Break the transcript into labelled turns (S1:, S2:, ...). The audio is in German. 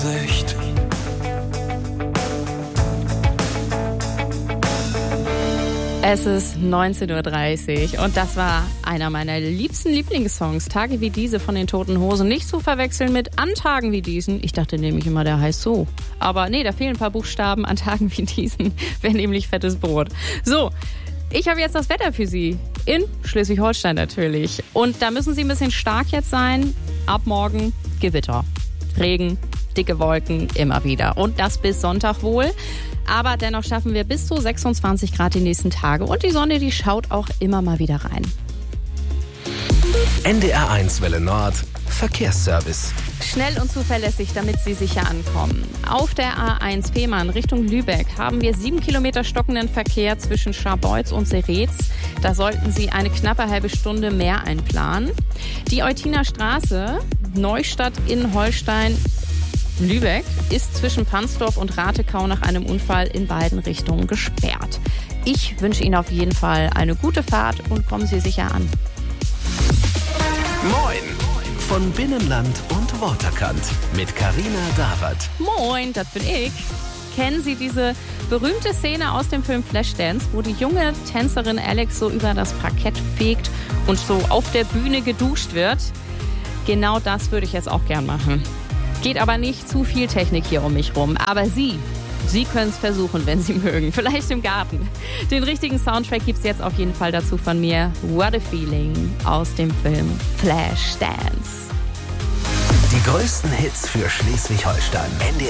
S1: Sicht.
S2: Es ist 19:30 Uhr und das war einer meiner liebsten Lieblingssongs. Tage wie diese von den Toten Hosen. Nicht zu verwechseln mit An Tagen wie diesen. Ich dachte nämlich immer, der heißt so. Aber nee, da fehlen ein paar Buchstaben. An Tagen wie diesen wäre nämlich fettes Brot. So, ich habe jetzt das Wetter für Sie. In Schleswig-Holstein natürlich. Und da müssen Sie ein bisschen stark jetzt sein. Ab morgen Gewitter. Regen, dicke Wolken, immer wieder. Und das bis Sonntag wohl. Aber dennoch schaffen wir bis zu 26 Grad die nächsten Tage. Und die Sonne, die schaut auch immer mal wieder rein.
S1: NDR1 Welle Nord, Verkehrsservice.
S2: Schnell und zuverlässig, damit Sie sicher ankommen. Auf der A1 Fehmarn Richtung Lübeck haben wir 7 Kilometer stockenden Verkehr zwischen Scharbeutz und Seretz. Da sollten Sie eine knappe halbe Stunde mehr einplanen. Die Eutiner Straße, Neustadt in Holstein, Lübeck, ist zwischen Pansdorf und Ratekau nach einem Unfall in beiden Richtungen gesperrt. Ich wünsche Ihnen auf jeden Fall eine gute Fahrt und kommen Sie sicher an.
S1: Moin von Binnenland und Waterkant mit Carina Dawert.
S2: Moin, das bin ich. Kennen Sie diese berühmte Szene aus dem Film Flashdance, wo die junge Tänzerin Alex so über das Parkett fegt und so auf der Bühne geduscht wird? Genau das würde ich jetzt auch gern machen. Geht aber nicht, zu viel Technik hier um mich rum. Aber Sie können es versuchen, wenn Sie mögen. Vielleicht im Garten. Den richtigen Soundtrack gibt es jetzt auf jeden Fall dazu von mir. What a Feeling aus dem Film Flashdance.
S1: Die größten Hits für Schleswig-Holstein. NDR